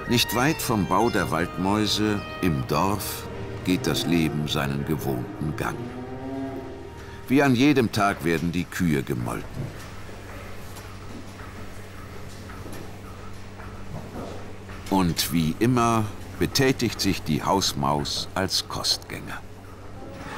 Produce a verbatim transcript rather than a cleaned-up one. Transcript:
Nicht weit vom Bau der Waldmäuse im Dorf geht das Leben seinen gewohnten Gang. Wie an jedem Tag werden die Kühe gemolken. Und wie immer betätigt sich die Hausmaus als Kostgänger.